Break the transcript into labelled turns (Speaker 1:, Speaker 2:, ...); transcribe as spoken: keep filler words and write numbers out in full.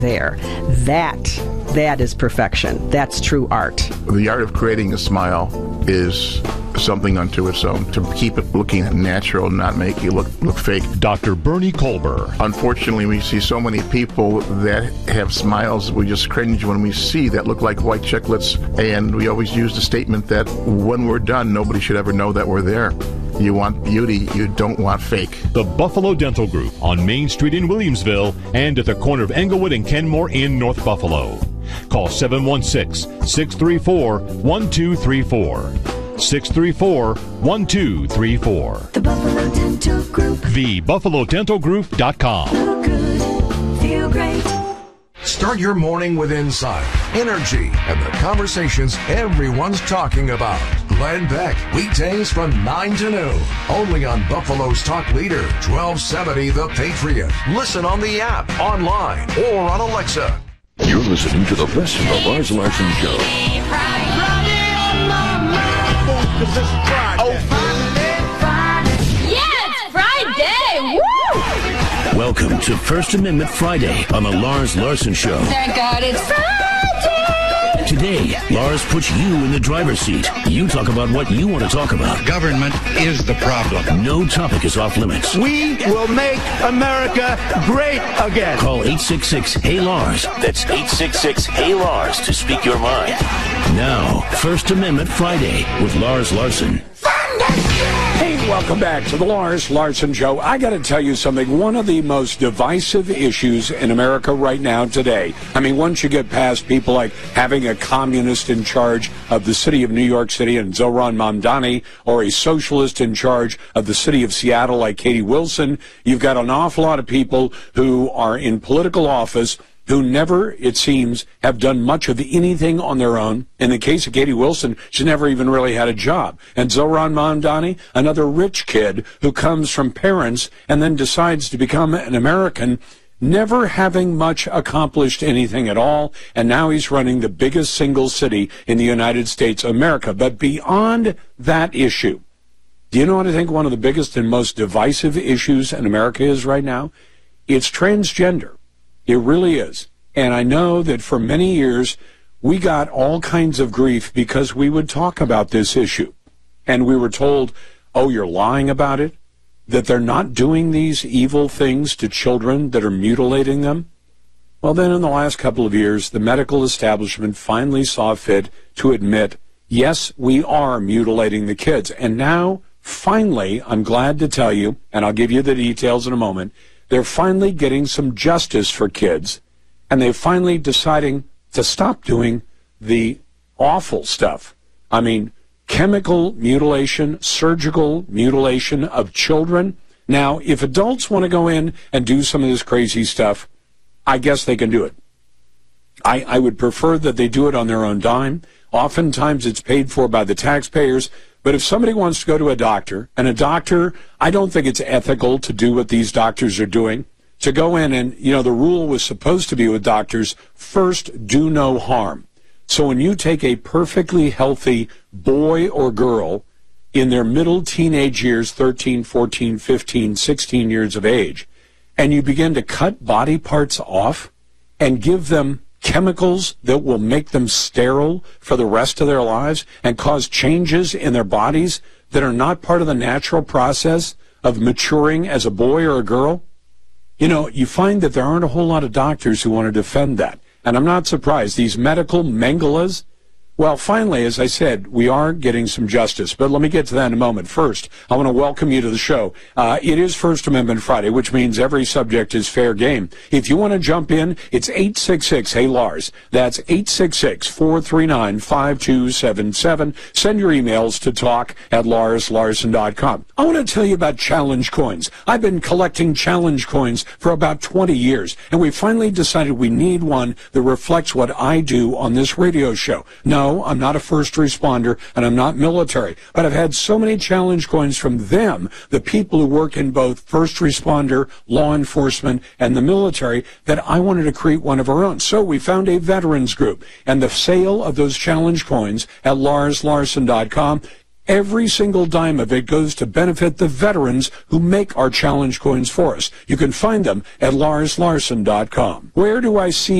Speaker 1: there. That, that is perfection. That's true art.
Speaker 2: The art of creating a smile is something unto its own. To keep it looking natural, not make you look look fake.
Speaker 3: Doctor Bernie Colber.
Speaker 2: Unfortunately, we see so many people that have smiles we just cringe when we see that look like white chiclets, and we always use the statement that when we're done, nobody should ever know that we're there. You want beauty, you don't want fake.
Speaker 3: The Buffalo Dental Group on Main Street in Williamsville and at the corner of Englewood and Kenmore in North Buffalo. Call seven one six, six three four, one two three four. six three four, one two three four.
Speaker 4: The Buffalo Dental Group.
Speaker 3: the buffalo dental group dot com.
Speaker 4: Look good, feel great.
Speaker 5: Start your morning with insight, energy, and the conversations everyone's talking about. Glenn Beck, weekdays from nine to noon. Only on Buffalo's Talk Leader, twelve seventy The Patriot. Listen on the app, online, or on Alexa.
Speaker 6: You're listening to the best of the Lars Larson Show. Welcome to First Amendment Friday on the Lars Larson Show.
Speaker 7: Thank God it's Friday!
Speaker 6: Today, Lars puts you in the driver's seat. You talk about what you want to talk about.
Speaker 8: Government is the problem.
Speaker 6: No topic is off limits.
Speaker 9: We will make America great again.
Speaker 6: Call eight six six, H E Y, Lars. That's eight six six, H E Y, Lars to speak your mind. Now, First Amendment Friday with Lars Larson.
Speaker 10: Hey, welcome back to the Lars Larson Show. I got to tell you something. One of the most divisive issues in America right now today, I mean, once you get past people like having a communist in charge of the city of New York City and Zohran Mamdani, or a socialist in charge of the city of Seattle like Katie Wilson, you've got an awful lot of people who are in political office who never, it seems, have done much of anything on their own. In the case of Katie Wilson, she never even really had a job. And Zohran Mamdani, another rich kid who comes from parents and then decides to become an American, never having much accomplished anything at all, and now he's running the biggest single city in the United States of America. But beyond that issue, do you know what I think one of the biggest and most divisive issues in America is right now? It's transgender. It really is. And I know that for many years, we got all kinds of grief because we would talk about this issue. And we were told, oh, you're lying about it? That they're not doing these evil things to children that are mutilating them? Well, then in the last couple of years, the medical establishment finally saw fit to admit, yes, we are mutilating the kids. And now, finally, I'm glad to tell you, and I'll give you the details in a moment, they're finally getting some justice for kids, and they're finally deciding to stop doing the awful stuff. I mean, chemical mutilation, surgical mutilation of children. Now, if adults want to go in and do some of this crazy stuff, I guess they can do it. I, I would prefer that they do it on their own dime. Oftentimes it's paid for by the taxpayers. But if somebody wants to go to a doctor, and a doctor, I don't think it's ethical to do what these doctors are doing, to go in and, you know, the rule was supposed to be with doctors, first, do no harm. So when you take a perfectly healthy boy or girl in their middle teenage years, thirteen, fourteen, fifteen, sixteen years of age, and you begin to cut body parts off and give them chemicals that will make them sterile for the rest of their lives and cause changes in their bodies that are not part of the natural process of maturing as a boy or a girl, you know, you find that there aren't a whole lot of doctors who want to defend that. And I'm not surprised. These medical mangalas, well, finally, as I said, we are getting some justice. But let me get to that in a moment. First, I want to welcome you to the show. Uh, it is First Amendment Friday, which means every subject is fair game. If you want to jump in, it's eight six six, Hey Lars. That's eight six six, four three nine, five two seven seven. Send your emails to talk at lars larson dot com. I want to tell you about challenge coins. I've been collecting challenge coins for about twenty years, and we finally decided we need one that reflects what I do on this radio show. No, I'm not a first responder, and I'm not military, but I've had so many challenge coins from them, the people who work in both first responder, law enforcement, and the military, that I wanted to create one of our own. So we found a veterans group, and the sale of those challenge coins at lars larson dot com Every single dime of it goes to benefit the veterans who make our challenge coins for us. You can find them at lars larson dot com. Where do I see